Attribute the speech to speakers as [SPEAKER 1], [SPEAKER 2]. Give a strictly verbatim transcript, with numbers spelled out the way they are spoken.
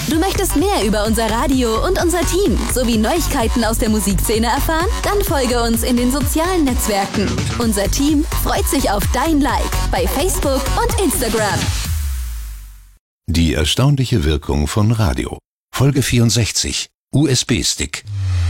[SPEAKER 1] Du möchtest mehr über unser Radio und unser Team sowie Neuigkeiten aus der Musikszene erfahren? Dann folge uns in den sozialen Netzwerken. Unser Team freut sich auf dein Like bei Facebook und Instagram.
[SPEAKER 2] Die erstaunliche Wirkung von Radio. Folge vierundsechzig. U S B-Stick.